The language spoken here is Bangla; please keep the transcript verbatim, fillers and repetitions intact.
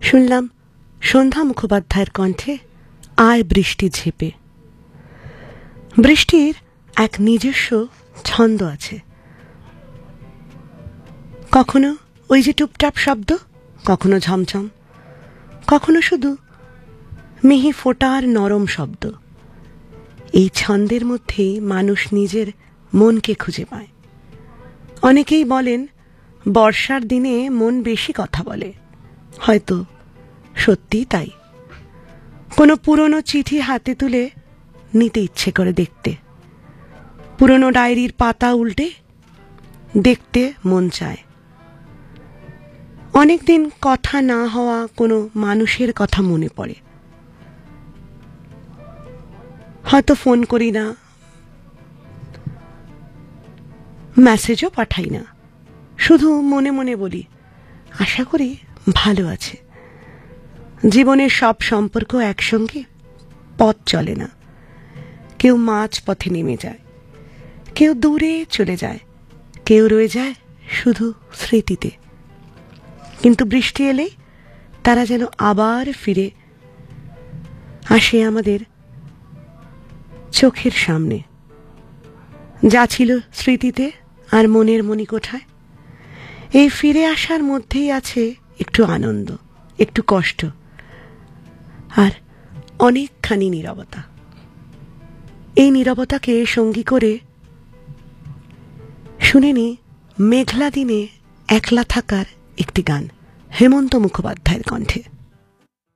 শুনলাম সন্ধ্যা মুখোপাধ্যায়ের কণ্ঠে আয় বৃষ্টি ঝেপে। বৃষ্টির এক নিজস্ব ছন্দ আছে, কখনো ওই যে টুপটাপ শব্দ, কখনো ঝমঝম, কখনো শুধু মিহি ফোটার নরম শব্দ। এই ছন্দের মধ্যেই মানুষ নিজের মনকে খুঁজে পায়। অনেকেই বলেন বর্ষার দিনে মন বেশি কথা বলে, হয়তো সত্যিই তাই। কোনো পুরনো চিঠি হাতে তুলে নিতে ইচ্ছে করে দেখতে, পুরনো ডায়েরির পাতা উল্টে দেখতে মন চায়। অনেকদিন কথা না হওয়া কোনো মানুষের কথা মনে পড়ে, হয়তো ফোন করি না, মেসেজও পাঠাই না, শুধু মনে মনে বলি আশা করি ভালো আছে। জীবনের সব সম্পর্ক একসঙ্গে পথ চলে না, কেউ মাঝ পথে নেমে যায়, কেউ দূরে চলে যায়, কেউ রয়ে যায় শুধু স্মৃতিতে। কিন্তু বৃষ্টি এলেই তারা যেন আবার ফিরে আসে আমাদের চোখের সামনে। যা ছিল স্মৃতিতে আর মনের মণিকোঠায়, এই ফিরে আসার মধ্যেই আছে একটু আনন্দ, একটু কষ্ট, আর অনেকখানি নীরবতা। এই নীরবতাকে সঙ্গী করে শুনে নি মেঘলা দিনে একলা থাকার একটি গান, হেমন্ত মুখোপাধ্যায়ের কণ্ঠে।